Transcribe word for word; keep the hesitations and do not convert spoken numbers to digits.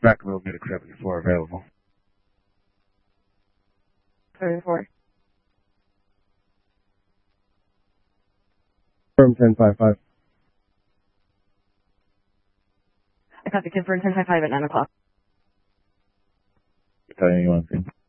Back row medic seventy-four available. seventy-four. Confirm ten five five. I copy confirm ten five five at nine o'clock. Tell you one thing.